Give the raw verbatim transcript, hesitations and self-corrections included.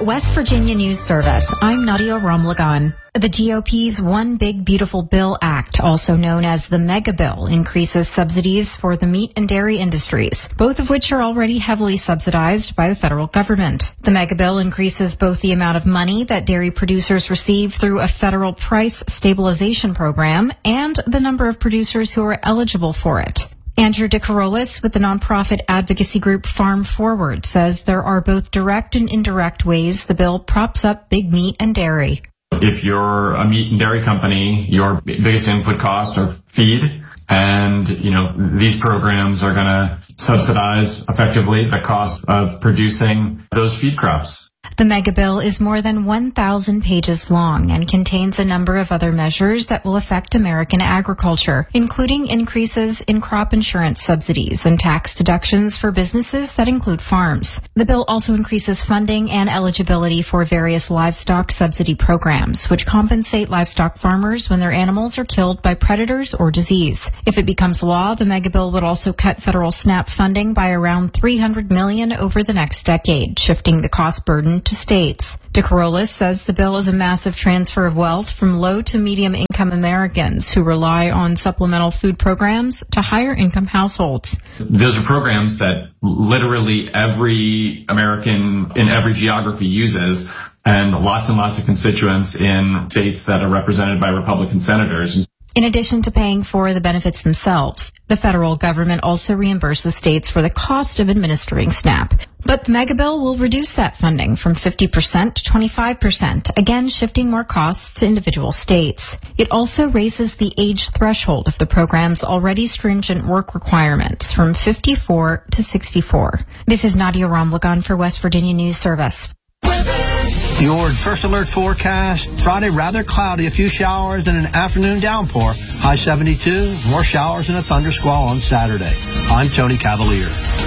West Virginia News Service, I'm Nadia Ramlagan. The G O P's One Big Beautiful Bill Act, also known as the Mega Bill, increases subsidies for the meat and dairy industries, both of which are already heavily subsidized by the federal government. The Mega Bill increases both the amount of money that dairy producers receive through a federal price stabilization program and the number of producers who are eligible for it. Andrew DeCarolis with the nonprofit advocacy group Farm Forward says there are both direct and indirect ways the bill props up big meat and dairy. If you're a meat and dairy company, your biggest input costs are feed, and you know these programs are going to subsidize effectively the cost of producing those feed crops. The Mega Bill is more than one thousand pages long and contains a number of other measures that will affect American agriculture, including increases in crop insurance subsidies and tax deductions for businesses that include farms. The bill also increases funding and eligibility for various livestock subsidy programs, which compensate livestock farmers when their animals are killed by predators or disease. If it becomes law, the Mega Bill would also cut federal SNAP funding by around three hundred million dollars over the next decade, shifting the cost burden to states. DeCarolis says the bill is a massive transfer of wealth from low to medium income Americans who rely on supplemental food programs to higher income households. Those are programs that literally every American in every geography uses, and lots and lots of constituents in states that are represented by Republican senators. In addition to paying for the benefits themselves, the federal government also reimburses states for the cost of administering SNAP. But the Mega Bill will reduce that funding from fifty percent to twenty-five percent, again shifting more costs to individual states. It also raises the age threshold of the program's already stringent work requirements from fifty-four to sixty-four. This is Nadia Ramlagan for West Virginia News Service. Your first alert forecast, Friday rather cloudy, a few showers and an afternoon downpour. High seventy-two, more showers and a thunder squall on Saturday. I'm Tony Cavalier.